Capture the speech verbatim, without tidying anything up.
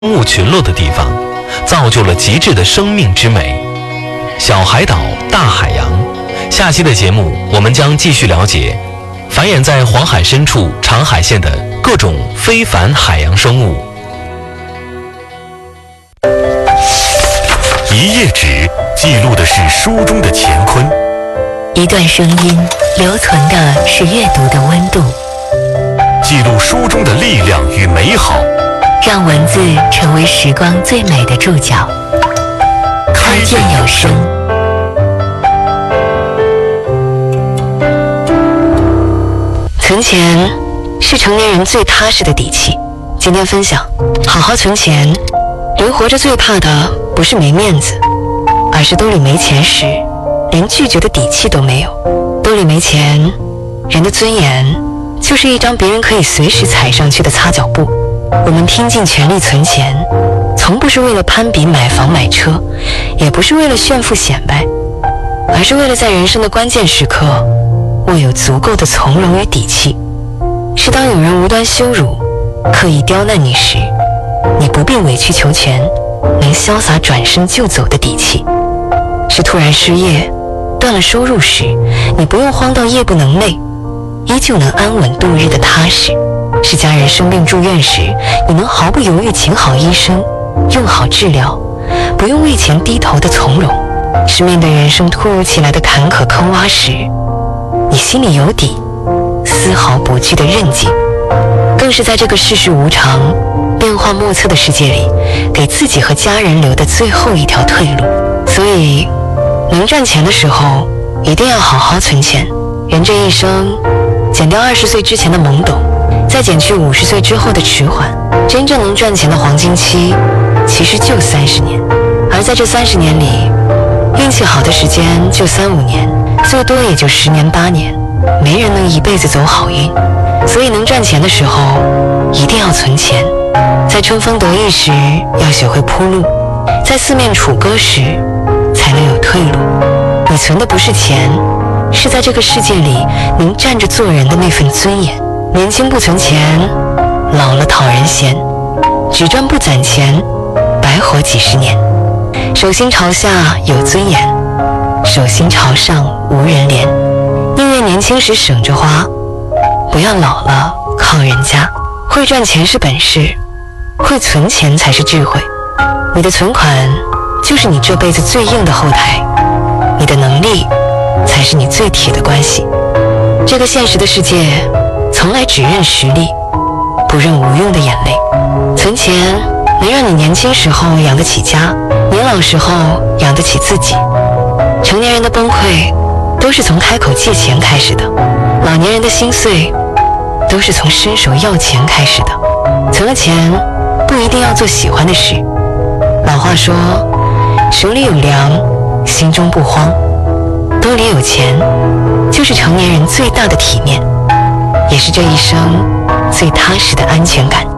生物群落的地方，造就了极致的生命之美。小海岛，大海洋。下期的节目，我们将继续了解繁衍在黄海深处长海线的各种非凡海洋生物。 一页纸记录的是书中的乾坤， 一段声音留存的是阅读的温度， 记录书中的力量与美好， 让文字成为时光最美的注脚。开卷有声，存钱是成年人最踏实的底气。今天分享，好好存钱。人活着最怕的不是没面子，而是兜里没钱时连拒绝的底气都没有。兜里没钱，人的尊严就是一张别人可以随时踩上去的擦脚布。我们拼尽全力存钱，从不是为了攀比买房买车，也不是为了炫富显摆，而是为了在人生的关键时刻握有足够的从容与底气。是当有人无端羞辱、刻意刁难你时，你不必委曲求全，能潇洒转身就走的底气。是突然失业、断了收入时，你不用慌到夜不能寐，依旧能安稳度日的踏实。是家人生病住院时，你能毫不犹豫请好医生，用好治疗，不用为钱低头的从容。是面对人生突如其来的坎坷坑洼时，你心里有底，丝毫不惧的韧劲。更是在这个世事无常、变化莫测的世界里，给自己和家人留的最后一条退路。所以能赚钱的时候一定要好好存钱。人这一生，减掉二十岁之前的懵懂，再减去五十岁之后的迟缓，真正能赚钱的黄金期其实就三十年。而在这三十年里，运气好的时间就三五年，最多也就十年八年，没人能一辈子走好运。所以能赚钱的时候一定要存钱，在春风得意时要学会铺路，在四面楚歌时才能有退路。你存的不是钱，是在这个世界里能站着做人的那份尊严。年轻不存钱，老了讨人嫌，只赚不攒钱，白活几十年。手心朝下有尊严，手心朝上无人怜。宁愿年轻时省着花，不要老了靠人家。会赚钱是本事，会存钱才是智慧。你的存款就是你这辈子最硬的后台，你的能力才是你最铁的关系。这个现实的世界从来只认实力，不认无用的眼泪。存钱能让你年轻时候养得起家，年老时候养得起自己。成年人的崩溃都是从开口借钱开始的，老年人的心碎都是从伸手要钱开始的。存了钱不一定要做喜欢的事。老话说，手里有粮，心中不慌。兜里有钱，就是成年人最大的体面，也是这一生最踏实的安全感。